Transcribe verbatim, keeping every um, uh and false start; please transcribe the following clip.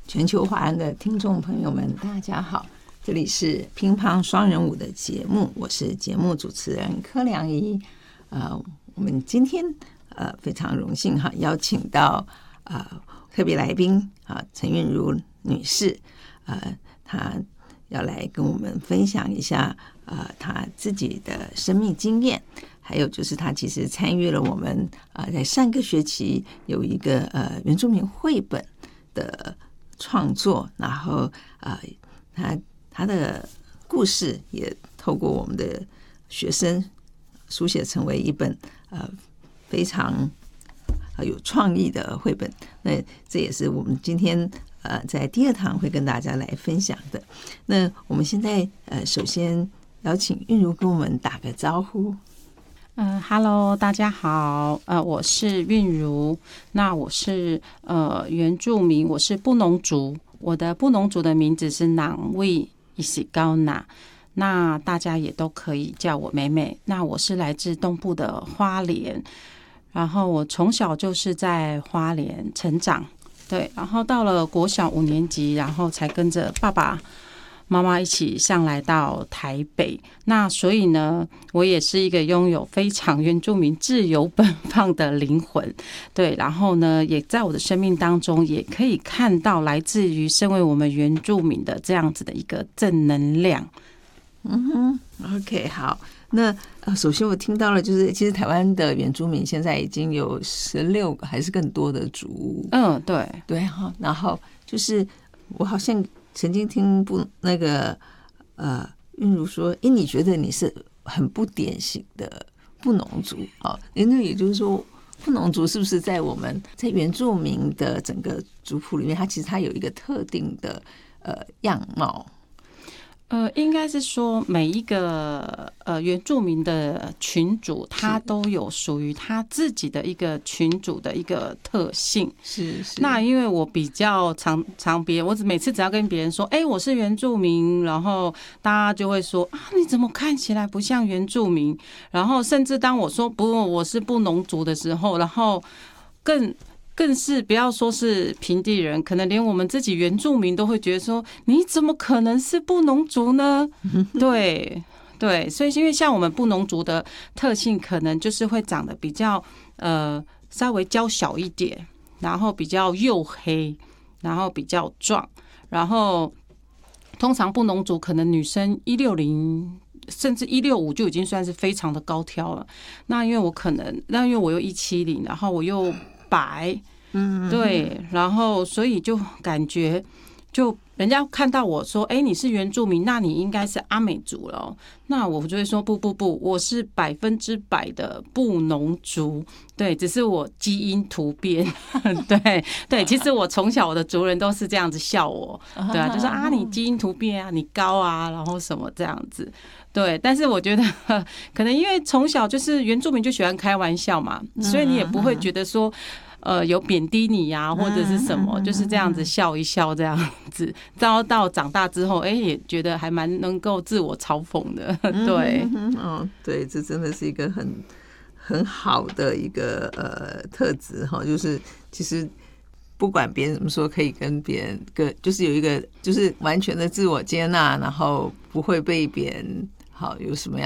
全球华人的听众朋友们，大家好，这里是乒乓双人舞的节目，我是节目主持人柯良仪。呃，我们今天呃非常荣幸哈，邀请到呃特别来宾啊陈韵如女士，呃，她要来跟我们分享一下呃她自己的生命经验。还有就是他其实参与了我们呃在上个学期有一个呃原住民绘本的创作，然后呃他他的故事也透过我们的学生书写成为一本呃非常有创意的绘本。那这也是我们今天呃在第二堂会跟大家来分享的。那我们现在呃首先邀请韵如跟我们打个招呼。 嗯、呃、，Hello， 大家好，呃，我是韵如，那我是呃原住民，我是布农族，我的布农族的名字是囊卫伊西高娜，那大家也都可以叫我妹妹。那我是来自东部的花莲，然后我从小就是在花莲成长，对，然后到了国小五年级，然后才跟着爸爸妈妈一起上来到台北，那所以呢，我也是一个拥有非常原住民自由奔放的灵魂，对，然后呢，也在我的生命当中也可以看到来自于身为我们原住民的这样子的一个正能量。 嗯哼 ，OK， 好，那呃，首先我听到了，就是其实台湾的原住民现在已经有十六个还是更多的族屋， 嗯，对， 对哈，然后就是我好像曾经听不那个呃韵如说，哎，你觉得你是很不典型的布农族啊？那也就是说，布农族是不是在我们在原住民的整个族谱里面，它其实它有一个特定的呃样貌？ 呃，应该是说每一个呃原住民的群组，他都有属于他自己的一个群组的一个特性。 是是。 那因为我比较常常别人，我每次只要跟别人说，哎、欸，我是原住民，然后大家就会说啊，你怎么看起来不像原住民？然后甚至当我说不，我是布农族的时候，然后更。更是不要说是平地人，可能连我们自己原住民都会觉得说，你怎么可能是布农族呢？对对，所以因为像我们布农族的特性，可能就是会长得比较呃稍微娇小一点，然后比较黝黑，然后比较壮，然后通常布农族可能女生一六零。甚至一六五就已经算是非常的高挑了。那因为我可能，那因为我又一七零，然后我又白，嗯，对，然后所以就感觉，就人家看到我说，哎，你是原住民，那你应该是阿美族了。那我就会说，不不不，我是百分之百的布农族，对，只是我基因突变，对对，其实我从小我的族人都是这样子笑我，对啊，就说啊，你基因突变啊，你高啊，然后什么这样子。对，但是我觉得可能因为从小就是原住民就喜欢开玩笑嘛，所以你也不会觉得说呃有贬低你呀、啊、或者是什么，就是这样子笑一笑这样子。到到长大之后，哎、欸，也觉得还蛮能够自我嘲讽的。对， 嗯，对，这真的是一个很很好的一个呃特质哈，就是其实不管别人怎么说，可以跟别人个就是有一个就是完全的自我接纳，然后不会被别人好有什么样